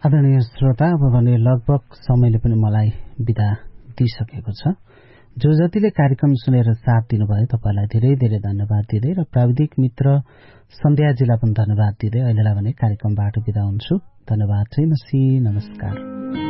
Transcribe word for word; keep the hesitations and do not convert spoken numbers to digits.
आदरणीय श्रोता, अब भने लगभग समयले पनि मलाई बिदा दिइसकेको छ। जो जतिले कार्यक्रम सुनेर साथ दिनुभयो तपाईलाई धेरै धेरै धन्यवाद दिँदै र प्राविधिक मित्र सन्ध्याजीलाई पनि धन्यवाद दिँदै अहिलेलाई भने कार्यक्रमबाट बिदा हुन्छु। धन्यवाद चाहिँ मसी, नमस्कार।